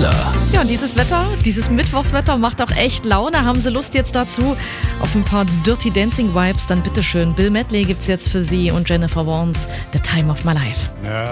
Killer. Ja, und dieses Wetter, dieses Mittwochswetter macht auch echt Laune. Haben Sie Lust jetzt dazu auf ein paar Dirty Dancing Vibes? Dann bitteschön. Bill Medley gibt's jetzt für Sie und Jennifer Warnes, The Time of My Life. Now